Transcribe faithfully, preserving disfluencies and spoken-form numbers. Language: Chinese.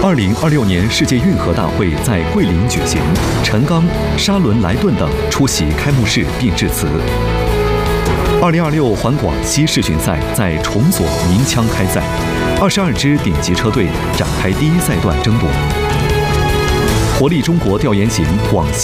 二零二六年世界运河大会在桂林举行，陈刚、沙伦莱顿等出席开幕式并致辞。二零二六环广西世巡赛在崇左鸣枪开赛，二十二支顶级车队展开第一赛段争夺。活力中国调研型广西